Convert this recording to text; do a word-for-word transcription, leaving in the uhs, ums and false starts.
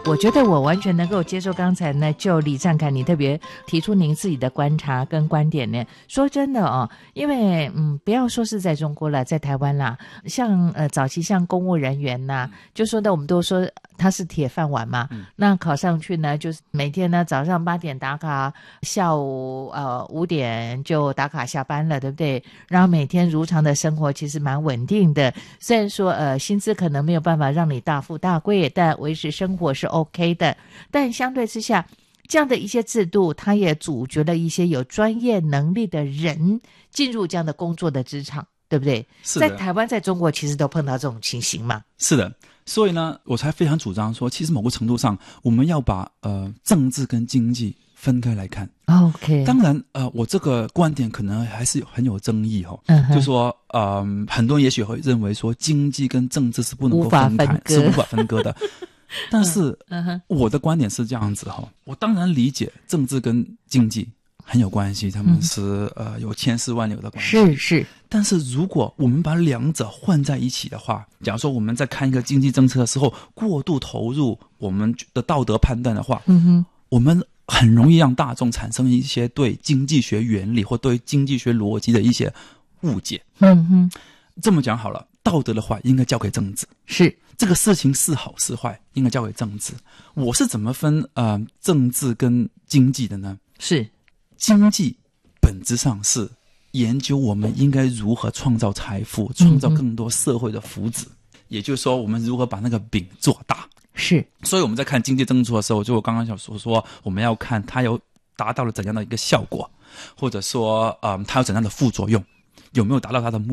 我觉得我完全能够接受刚才呢，就李善凯你特别提出您自己的观察跟观点呢。说真的哦，因为嗯，不要说是在中国了，在台湾啦，像呃早期像公务人员呐、就说的我们都说他是铁饭碗嘛、嗯、那考上去呢，就是每天呢早上八点打卡，下午呃五点就打卡下班了，对不对？然后每天如常的生活其实蛮稳定的，虽然说呃薪资可能没有办法让你大富大贵，但维持生活是 OK 的。但相对之下，这样的一些制度，它也阻绝了一些有专业能力的人进入这样的工作的职场，对不对？ 是的， 在台湾在中国其实都碰到这种情形嘛。 是的，所以呢我才非常主张说，其实某个程度上我们要把呃政治跟经济分开来看。 OK， 当然呃我这个观点可能还是很有争议哦。 嗯、 就说呃很多人也许会认为说经济跟政治是不能够分开， 无法分割是无法分割的但是、 嗯嗯、 我的观点是这样子哈、哦，我当然理解政治跟经济很有关系，他们是、嗯、呃有千丝万缕的关系， 是是。 但是如果我们把两者混在一起的话，假如说我们在看一个经济政策的时候过度投入我们的道德判断的话， 嗯哼， 我们很容易让大众产生一些对经济学原理或对经济学逻辑的一些误解。 嗯哼， 这么讲好了，道德的话应该交给政治， 是这个事情是好是坏应该交给政治。我是怎么分呃政治跟经济的呢？ 是经济本质上是研究我们应该如何创造财富，创造更多社会的福祉、嗯、也就是说我们如何把那个饼做大。 是， 所以我们在看经济政策的时候，就我刚刚想说说我们要看它有达到了怎样的一个效果，或者说嗯，它有怎样的副作用，有没有达到它的目